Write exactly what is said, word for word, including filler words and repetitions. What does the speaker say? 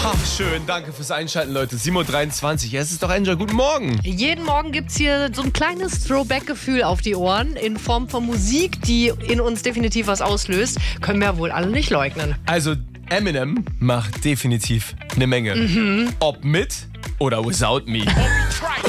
Ach, schön, danke fürs Einschalten, Leute. sieben Uhr dreiundzwanzig, ja, es ist doch Enjoy. Guten Morgen. Jeden Morgen gibt es hier so ein kleines Throwback-Gefühl auf die Ohren in Form von Musik, die in uns definitiv was auslöst. Können wir ja wohl alle nicht leugnen. Also Eminem macht definitiv eine Menge. Mhm. Ob mit oder without me.